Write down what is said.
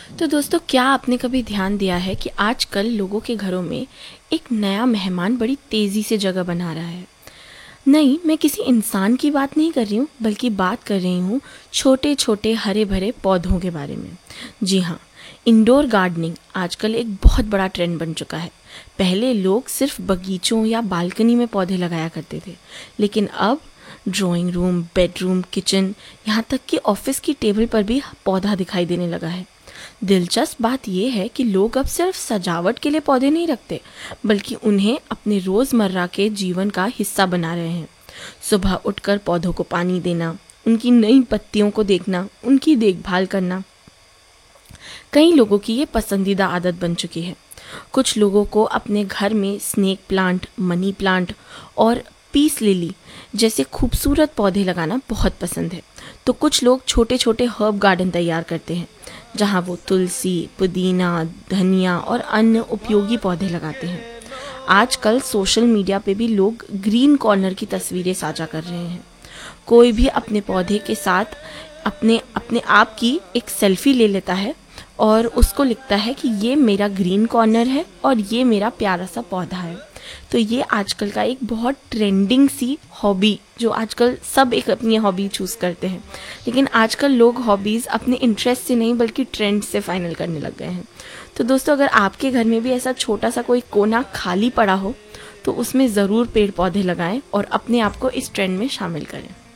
तो दोस्तों, क्या आपने कभी ध्यान दिया है कि आजकल लोगों के घरों में एक नया मेहमान बड़ी तेज़ी से जगह बना रहा है। नहीं, मैं किसी इंसान की बात नहीं कर रही हूँ, बल्कि बात कर रही हूँ छोटे छोटे हरे भरे पौधों के बारे में। जी हाँ, इंडोर गार्डनिंग आजकल एक बहुत बड़ा ट्रेंड बन चुका है। पहले लोग सिर्फ बगीचों या बालकनी में पौधे लगाया करते थे, लेकिन अब ड्राइंग रूम, बेडरूम, किचन, यहाँ तक कि ऑफिस की टेबल पर भी पौधा दिखाई देने लगा है। दिलचस्प बात यह है कि लोग अब सिर्फ सजावट के लिए पौधे नहीं रखते, बल्कि उन्हें अपने रोज़मर्रा के जीवन का हिस्सा बना रहे हैं। सुबह उठकर पौधों को पानी देना, उनकी नई पत्तियों को देखना, उनकी देखभाल करना, कई लोगों की ये पसंदीदा आदत बन चुकी है। कुछ लोगों को अपने घर में स्नेक प्लांट, मनी प्लांट और पीस लिली जैसे खूबसूरत पौधे लगाना बहुत पसंद है। तो कुछ लोग छोटे छोटे हर्ब गार्डन तैयार करते हैं, जहाँ वो तुलसी, पुदीना, धनिया और अन्य उपयोगी पौधे लगाते हैं। आजकल सोशल मीडिया पे भी लोग ग्रीन कॉर्नर की तस्वीरें साझा कर रहे हैं। कोई भी अपने पौधे के साथ अपने अपने आप की एक सेल्फी ले लेता है और उसको लिखता है कि ये मेरा ग्रीन कॉर्नर है और ये मेरा प्यारा सा पौधा है। तो ये आजकल का एक बहुत ट्रेंडिंग सी हॉबी, जो आजकल सब एक अपनी हॉबी चूज़ करते हैं, लेकिन आजकल लोग हॉबीज़ अपने इंटरेस्ट से नहीं बल्कि ट्रेंड से फाइनल करने लग गए हैं। तो दोस्तों, अगर आपके घर में भी ऐसा छोटा सा कोई कोना खाली पड़ा हो, तो उसमें ज़रूर पेड़ पौधे लगाएं और अपने आप को इस ट्रेंड में शामिल करें।